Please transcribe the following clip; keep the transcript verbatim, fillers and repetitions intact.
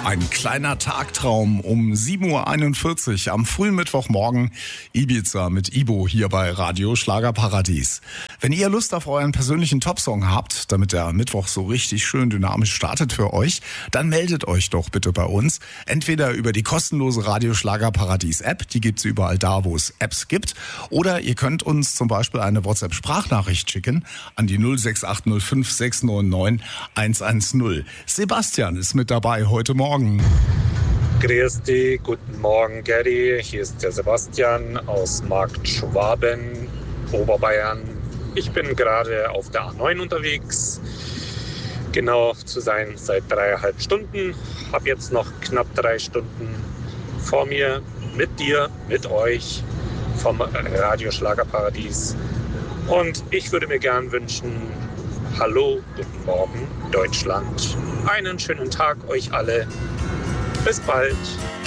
Ein kleiner Tagtraum um sieben Uhr einundvierzig am frühen Mittwochmorgen. Ibiza mit Ibo hier bei Radio Schlagerparadies. Wenn ihr Lust auf euren persönlichen Topsong habt, damit der Mittwoch so richtig schön dynamisch startet für euch, dann meldet euch doch bitte bei uns. Entweder über die kostenlose Radio Schlagerparadies App, die gibt's überall da, wo es Apps gibt. Oder ihr könnt uns zum Beispiel eine WhatsApp-Sprachnachricht schicken an die null sechs acht null fünf sechs neun neun eins eins null. Sebastian ist mit dabei heute Morgen. Grüß dich, guten Morgen Gary, hier ist der Sebastian aus Markt Schwaben, Oberbayern. Ich bin gerade auf der A neun unterwegs, genau zu sein seit dreieinhalb Stunden. Habe jetzt noch knapp drei Stunden vor mir mit dir, mit euch vom Radio Schlagerparadies. Und ich würde mir gern wünschen, hallo, guten Morgen Deutschland. Einen schönen Tag euch alle. Bis bald.